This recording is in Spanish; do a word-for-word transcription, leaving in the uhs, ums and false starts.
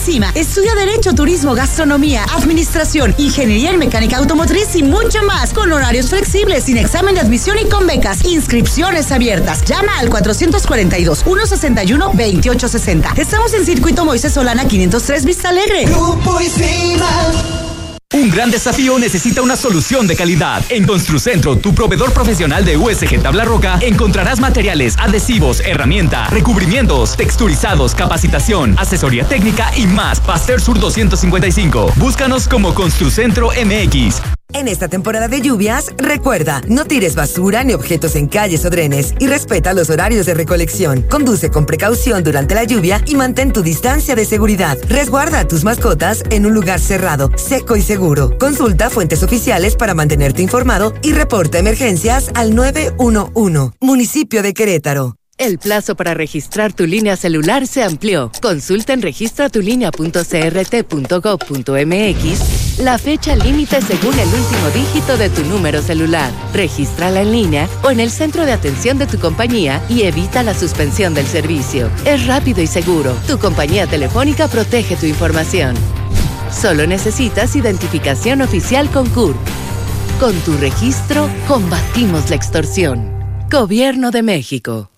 encima. Estudia Derecho, Turismo, Gastronomía, Administración, Ingeniería en Mecánica Automotriz y mucho más. Con horarios flexibles, sin examen de admisión y con becas. Inscripciones abiertas. Llama al cuatrocientos cuarenta y dos, ciento sesenta y uno, veintiocho sesenta. Estamos en Circuito Moisés Solana quinientos tres Vista Alegre. Grupo Isima. Un gran desafío necesita una solución de calidad. En Construcentro, tu proveedor profesional de U S G Tabla Roca, encontrarás materiales, adhesivos, herramienta, recubrimientos, texturizados, capacitación, asesoría técnica y más. Pasteur Sur doscientos cincuenta y cinco. Búscanos como Construcentro M X. En esta temporada de lluvias, recuerda, no tires basura ni objetos en calles o drenes y respeta los horarios de recolección. Conduce con precaución durante la lluvia y mantén tu distancia de seguridad. Resguarda a tus mascotas en un lugar cerrado, seco y seguro. Consulta fuentes oficiales para mantenerte informado y reporta emergencias al nueve uno uno. Municipio de Querétaro. El plazo para registrar tu línea celular se amplió. Consulta en registra tu línea punto c r t punto gov punto m x la fecha límite según el último dígito de tu número celular. Regístrala en línea o en el centro de atención de tu compañía y evita la suspensión del servicio. Es rápido y seguro. Tu compañía telefónica protege tu información. Solo necesitas identificación oficial con C U R P. Con tu registro, combatimos la extorsión. Gobierno de México.